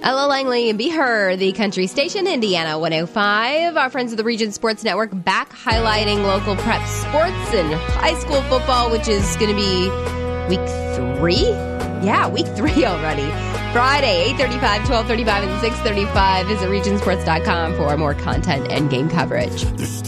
Ella Langley and Be Her, the country station, Indiana 105. Our friends of the Region Sports Network back highlighting local prep sports and high school football, which is going to be week 3? Yeah, week 3 already. Friday, 8:35, 12:35, and 6:35. Visit regionsports.com for more content and game coverage.